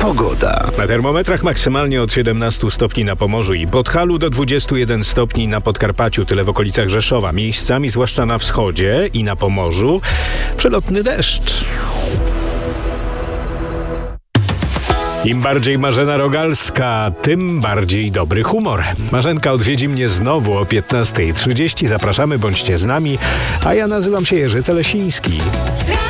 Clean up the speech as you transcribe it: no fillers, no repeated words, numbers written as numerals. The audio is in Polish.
Pogoda. Na termometrach maksymalnie od 17 stopni na Pomorzu i Podhalu do 21 stopni na Podkarpaciu, tyle w okolicach Rzeszowa. Miejscami, zwłaszcza na wschodzie i na Pomorzu, przelotny deszcz. Im bardziej Marzena Rogalska, tym bardziej dobry humor. Marzenka odwiedzi mnie znowu o 15:30. Zapraszamy, bądźcie z nami. A ja nazywam się Jerzy Telesiński.